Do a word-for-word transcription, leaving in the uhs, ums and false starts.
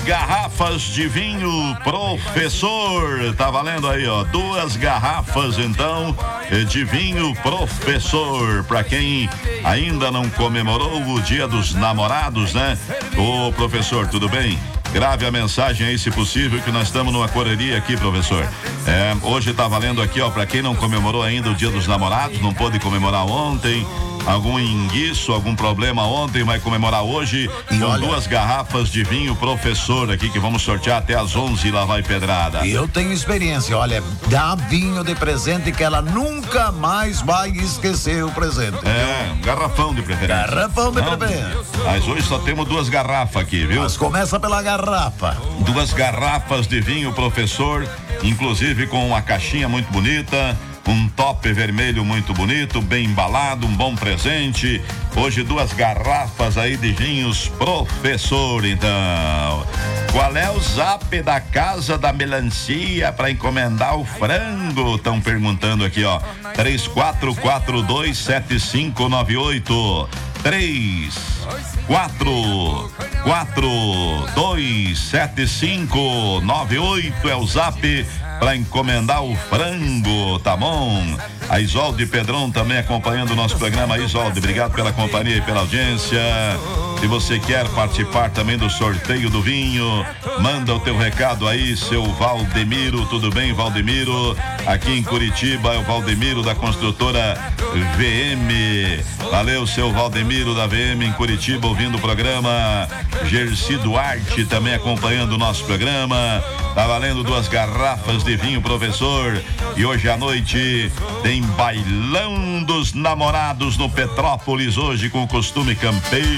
garrafas de vinho Professor. Tá valendo aí, ó. Duas garrafas, então, de vinho Professor. Pra quem ainda não comemorou o Dia dos Namorados, né? Ô, professor, tudo bem? Grave a mensagem aí, se possível, que nós estamos numa correria aqui, professor. É, hoje tá valendo aqui, ó, pra quem não comemorou ainda o Dia dos Namorados, não pôde comemorar ontem, algum enguiço, algum problema ontem, vai comemorar hoje, e com olha, duas garrafas de vinho Professor aqui, que vamos sortear até às onze, lá vai pedrada. Eu tenho experiência, olha, dá vinho de presente que ela nunca mais vai esquecer o presente. É, um garrafão de preferência. Garrafão de preferência. Mas hoje só temos duas garrafas aqui, viu? Mas começa pela garrafa. Duas garrafas de vinho Professor, inclusive com uma caixinha muito bonita, um top vermelho muito bonito, bem embalado, um bom presente. Hoje duas garrafas aí de vinhos Professor, então. Qual é o zap da Casa da Melancia para encomendar o frango? Estão perguntando aqui, ó. três quatro quatro dois sete cinco nove oito. três quatro quatro dois sete cinco nove oito é o zap para encomendar o frango, tá bom? A Isolde Pedrão também acompanhando o nosso programa. Isolde, obrigado pela companhia e pela audiência. Se você quer participar também do sorteio do vinho, manda o teu recado aí, seu Valdemiro. Tudo bem, Valdemiro? Aqui em Curitiba é o Valdemiro da construtora V M. Valeu, seu Valdemiro da V M em Curitiba, ouvindo o programa. Gerci Duarte também acompanhando o nosso programa. Tá valendo duas garrafas de vinho Professor. E hoje à noite tem Bailão dos Namorados no Petrópolis, hoje com o costume campeiro.